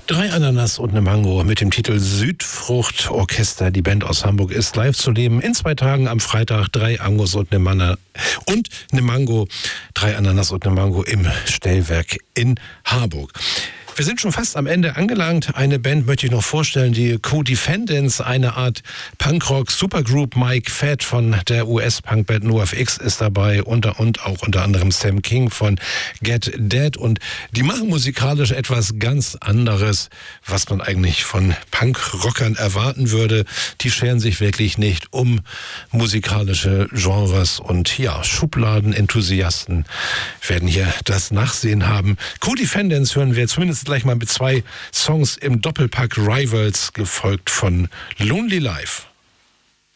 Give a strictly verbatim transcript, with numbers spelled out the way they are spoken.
Drei Ananas und eine Mango mit dem Titel Südfrucht Orchester. Die Band aus Hamburg ist live zu leben. In zwei Tagen am Freitag drei Angos und eine Manna und eine Mango. Drei Ananas und eine Mango im Stellwerk in Harburg. Wir sind schon fast am Ende angelangt. Eine Band möchte ich noch vorstellen, die Co-Defendants, eine Art Punkrock-Supergroup. Mike Fett von der U S-Punkband NoFX ist dabei unter, und auch unter anderem Sam King von Get Dead. Und die machen musikalisch etwas ganz anderes, was man eigentlich von Punkrockern erwarten würde. Die scheren sich wirklich nicht um musikalische Genres und ja, Schubladenenthusiasten werden hier das Nachsehen haben. Co-Defendants hören wir zumindest gleich mal mit zwei Songs im Doppelpack Rivals, gefolgt von Lonely Life.